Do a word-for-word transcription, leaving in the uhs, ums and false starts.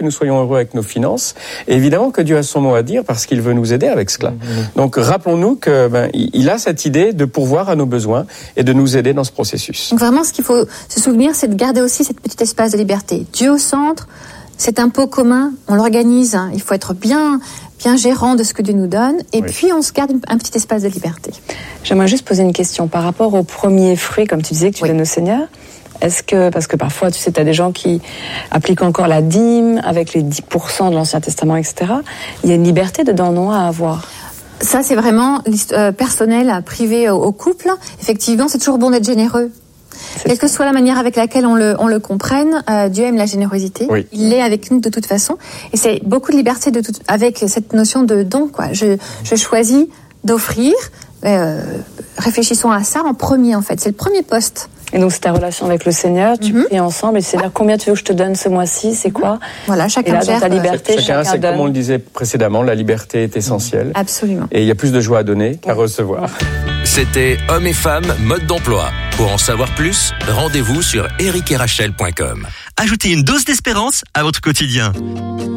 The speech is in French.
que nous soyons heureux avec nos finances. Et évidemment que Dieu a son mot à dire parce qu'il veut nous aider avec cela. Mmh. Donc rappelons-nous que ben, il a cette idée de pourvoir à nos besoins et de nous aider dans ce processus. Donc vraiment, ce qu'il faut se souvenir, c'est de garder aussi cette petite espace de liberté. Dieu au centre, cet impôt commun, on l'organise. Hein. Il faut être bien, bien gérant de ce que Dieu nous donne. Et oui. puis, on se garde un petit espace de liberté. J'aimerais juste poser une question par rapport au premier fruit, comme tu disais, que tu oui. donnes au Seigneur. Est-ce que, parce que parfois, tu sais, tu as des gens qui appliquent encore la dîme avec les dix pour cent de l'Ancien Testament, et cetera. Il y a une liberté dedans, non, à avoir? Ça, c'est vraiment euh, personnel, privé au, au couple. Effectivement, c'est toujours bon d'être généreux. C'est Quelle ça. que soit la manière avec laquelle on le, on le comprenne, euh, Dieu aime la générosité. Oui. Il l'est avec nous de toute façon. Et c'est beaucoup de liberté de toute, avec cette notion de don, quoi. Je, je choisis d'offrir. Euh, réfléchissons à ça en premier, en fait. C'est le premier poste. Et donc, c'est ta relation avec le Seigneur, tu mm-hmm. pries ensemble, et c'est dire combien tu veux que je te donne ce mois-ci, c'est quoi? Voilà, chacun gère. ta liberté, chacun, chacun c'est donne. Comme on le disait précédemment, la liberté est essentielle. Absolument. Et il y a plus de joie à donner qu'à recevoir. C'était Hommes et Femmes, mode d'emploi. Pour en savoir plus, rendez-vous sur eric et rachel point com. Ajoutez une dose d'espérance à votre quotidien.